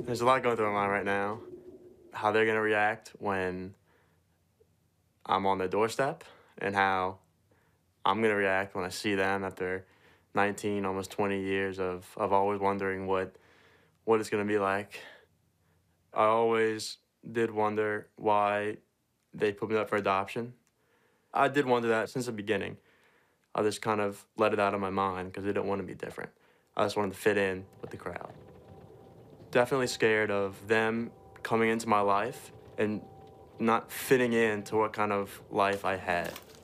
There's a lot going through my mind right now. How they're gonna react when I'm on their doorstep, and how I'm gonna react when I see them after 19, almost 20 years of always wondering what it's gonna be like. I always did wonder why they put me up for adoption. I did wonder that since the beginning. I just kind of let it out of my mind because I didn't want to be different. I just wanted to fit in with the crowd. Definitely scared of them coming into my life and not fitting into what kind of life I had.